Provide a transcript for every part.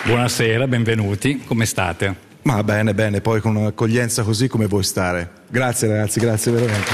Buonasera, benvenuti, come state? Ma bene, bene, poi con un'accoglienza così come vuoi stare. Grazie ragazzi, grazie veramente.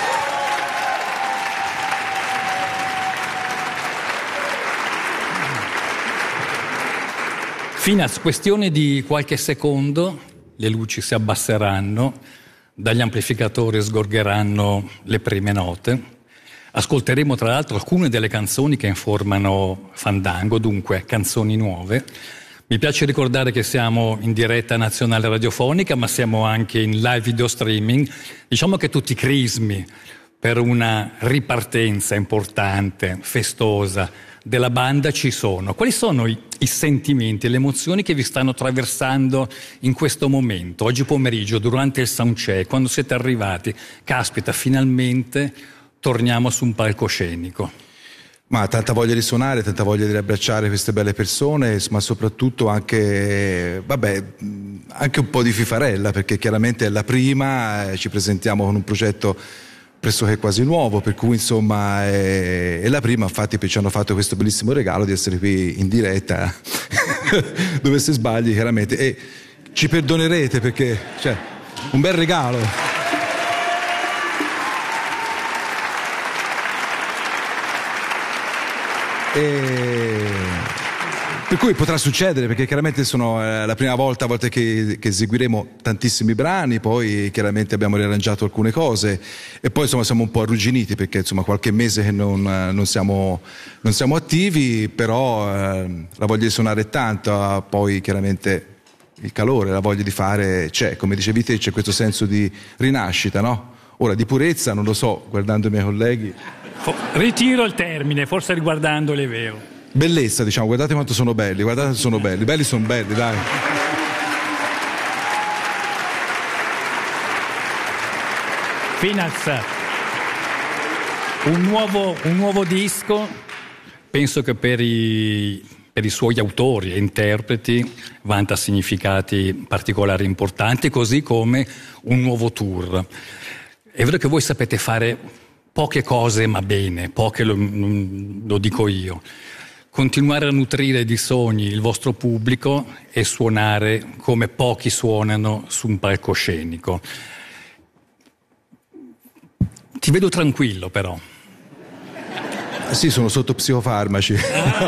Finaz, questione di qualche secondo, le luci si abbasseranno, dagli amplificatori sgorgeranno le prime note. Ascolteremo tra l'altro alcune delle canzoni che informano Fandango, dunque canzoni nuove. Mi piace ricordare che siamo in diretta nazionale radiofonica, ma siamo anche in live video streaming. Diciamo che tutti i crismi per una ripartenza importante, festosa della banda ci sono. Quali sono i sentimenti, le emozioni che vi stanno attraversando in questo momento? Oggi pomeriggio, durante il soundcheck, quando siete arrivati, caspita, finalmente torniamo su un palcoscenico. Ma tanta voglia di suonare, tanta voglia di riabbracciare queste belle persone, ma soprattutto anche, anche un po' di fifarella, perché chiaramente è la prima, ci presentiamo con un progetto pressoché quasi nuovo, per cui insomma è la prima. Infatti ci hanno fatto questo bellissimo regalo di essere qui in diretta, dove se sbagli chiaramente, e ci perdonerete perché un bel regalo. Per cui potrà succedere, perché chiaramente sono la prima volta, a volte che eseguiremo tantissimi brani, poi chiaramente abbiamo riarrangiato alcune cose e poi insomma siamo un po' arrugginiti perché insomma qualche mese che non siamo attivi, però la voglia di suonare è tanta, poi chiaramente il calore, la voglia di fare c'è, come dicevi te, c'è questo senso di rinascita, no? Ora di purezza non lo so, guardando i miei colleghi. Ritiro il termine, forse riguardandoli è vero. Bellezza, diciamo, guardate quanto sono belli, guardate quanto sono belli, belli sono belli, dai. Finaz, un nuovo disco, penso che per i suoi autori e interpreti vanta significati particolari importanti, così come un nuovo tour. È vero che voi sapete fare poche cose ma bene, poche lo dico io. Continuare a nutrire di sogni il vostro pubblico e suonare come pochi suonano su un palcoscenico. Ti vedo tranquillo però. Sì, sono sotto psicofarmaci.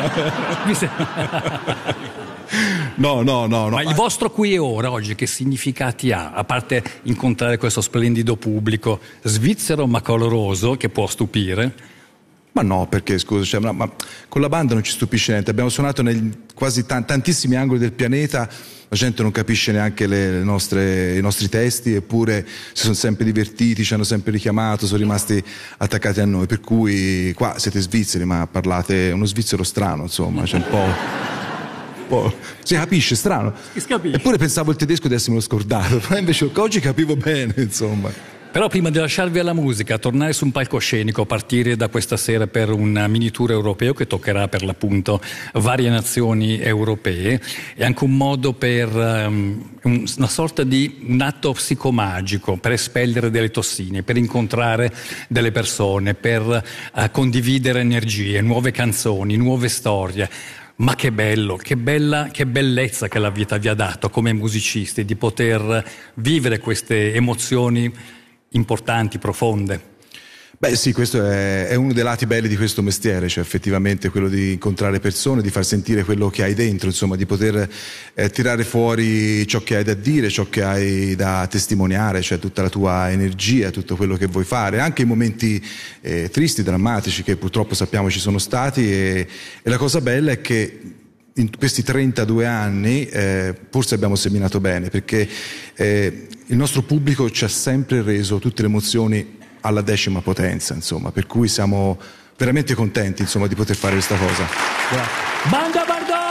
No. Ma il vostro qui e ora oggi che significati ha? A parte incontrare questo splendido pubblico svizzero ma caloroso che può stupire? Ma no, perché scusa, ma con la banda non ci stupisce niente. Abbiamo suonato nei quasi tantissimi angoli del pianeta, la gente non capisce neanche i nostri testi, eppure si sono sempre divertiti, ci hanno sempre richiamato, sono rimasti attaccati a noi. Per cui qua siete svizzeri, ma parlate uno svizzero strano, insomma, c'è un po'. Si capisce, strano. Eppure pensavo il tedesco di essermelo scordato, ma invece oggi capivo bene, insomma. Però prima di lasciarvi alla musica, tornare su un palcoscenico, partire da questa sera per un mini tour europeo che toccherà per l'appunto varie nazioni europee, è anche un modo per una sorta di un atto psicomagico per espellere delle tossine, per incontrare delle persone, per condividere energie, nuove canzoni, nuove storie. Ma che bello, che bellezza che la vita vi ha dato come musicisti, di poter vivere queste emozioni importanti, profonde. Beh sì, questo è uno dei lati belli di questo mestiere, cioè effettivamente quello di incontrare persone, di far sentire quello che hai dentro, insomma, di poter tirare fuori ciò che hai da dire, ciò che hai da testimoniare, cioè tutta la tua energia, tutto quello che vuoi fare, anche i momenti tristi, drammatici che purtroppo sappiamo ci sono stati, e la cosa bella è che in questi 32 anni forse abbiamo seminato bene, perché il nostro pubblico ci ha sempre reso tutte le emozioni alla 10ª potenza, insomma, per cui siamo veramente contenti, insomma, di poter fare questa cosa. Banda Bardot!